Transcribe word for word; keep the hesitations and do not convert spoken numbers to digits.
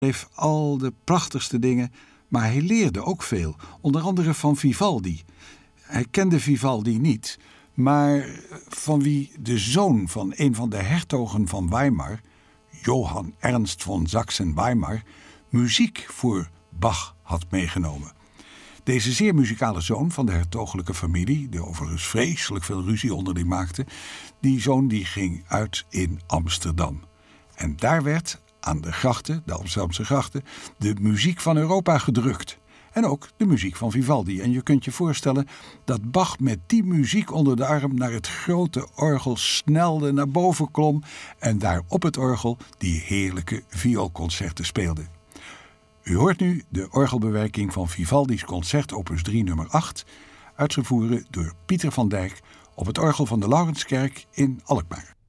schreef al de prachtigste dingen, maar hij leerde ook veel. Onder andere van Vivaldi. Hij kende Vivaldi niet, maar van wie de zoon van een van de hertogen van Weimar, Johann Ernst von Sachsen-Weimar, muziek voor Bach had meegenomen. Deze zeer muzikale zoon van de hertogelijke familie, die overigens vreselijk veel ruzie onderling maakte, die zoon die ging uit in Amsterdam. En daar werd aan de grachten, de Amsterdamse grachten, de muziek van Europa gedrukt. En ook de muziek van Vivaldi. En je kunt je voorstellen dat Bach met die muziek onder de arm naar het grote orgel snelde, naar boven klom en daar op het orgel die heerlijke vioolconcerten speelde. U hoort nu de orgelbewerking van Vivaldi's concert opus drie nummer acht, uitgevoerd door Pieter van Dijk op het orgel van de Laurenskerk in Alkmaar.